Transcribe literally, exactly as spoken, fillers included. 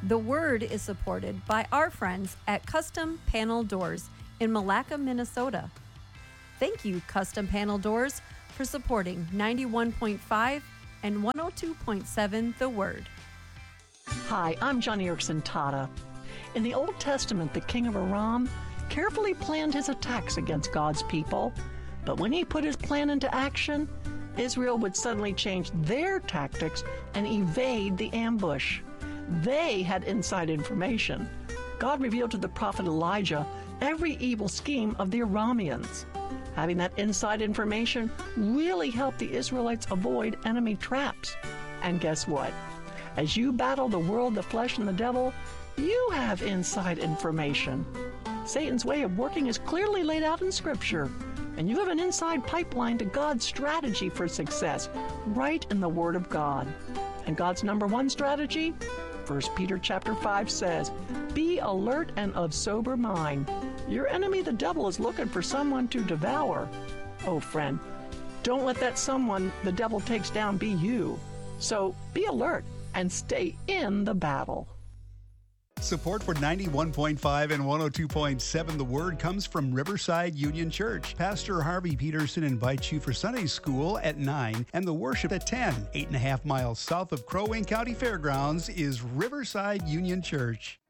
The Word is supported by our friends at Custom Panel Doors in Malacca, Minnesota. Thank you, Custom Panel Doors, for supporting ninety-one point five and one oh two point seven The Word. Hi, I'm Johnny Erickson Tata. In the Old Testament, the king of Aram carefully planned his attacks against God's people, but when he put his plan into action, Israel would suddenly change their tactics and evade the ambush. They had inside information. God revealed to the prophet Elijah every evil scheme of the Arameans. Having that inside information really helped the Israelites avoid enemy traps. And guess what? As you battle the world, the flesh, and the devil, you have inside information. Satan's way of working is clearly laid out in Scripture, and you have an inside pipeline to God's strategy for success right in the Word of God. And God's number one strategy? First Peter chapter five says, "Be alert and of sober mind. Your enemy, the devil, is looking for someone to devour." Oh, friend, don't let that someone the devil takes down be you. So be alert and stay in the battle. Support for ninety-one point five and one oh two point seven The Word comes from Riverside Union Church. Pastor Harvey Peterson invites you for Sunday school at nine and the worship at ten. Eight and a half miles south of Crow Wing County Fairgrounds is Riverside Union Church.